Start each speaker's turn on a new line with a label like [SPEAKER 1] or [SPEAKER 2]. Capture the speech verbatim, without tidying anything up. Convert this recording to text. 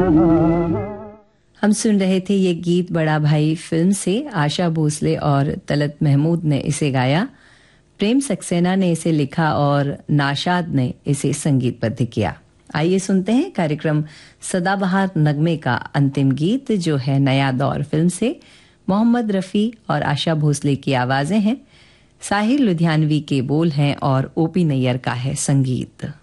[SPEAKER 1] हम सुन रहे थे ये गीत बड़ा भाई फिल्म से। आशा भोसले और तलत महमूद ने इसे गाया। प्रेम सक्सेना ने इसे लिखा और नाशाद ने इसे संगीतबद्ध किया। आइए सुनते हैं कार्यक्रम सदाबहार नगमे का अंतिम गीत, जो है नया दौर फिल्म से। मोहम्मद रफ़ी और आशा भोसले की आवाजें हैं, साहिर लुधियानवी के बोल हैं और ओपी नैयर का है संगीत।